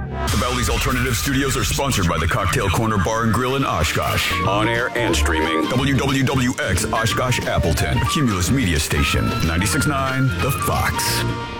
The Bally's Alternative Studios are sponsored by the Cocktail Corner Bar and Grill in Oshkosh. On air and streaming. WWWX Oshkosh Appleton. A Cumulus Media Station. 96.9 The Fox.